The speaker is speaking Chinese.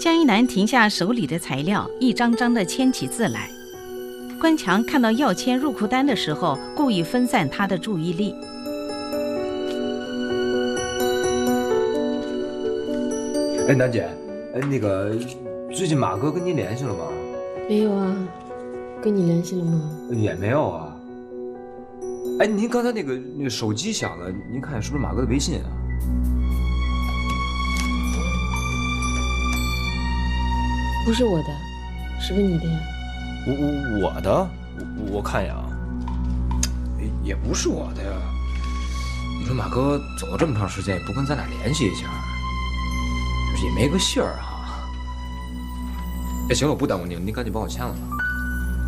江一南停下手里的材料，一张张地签起字来。关强看到要签入库单的时候，故意分散他的注意力。 哎，楠姐，那个最近马哥跟您联系了吗？ 没有啊，跟你联系了吗？ 也没有啊。哎，您刚才那个手机响了，您看是不是马哥的微信啊？ 不是我的，是不是你的呀？ 我的，我看一眼啊。 也不是我的呀。你说马哥走了这么长时间，也不跟咱俩联系一下，也没个信儿哈。哎，行了，我不耽误您，您赶紧帮我签了吧。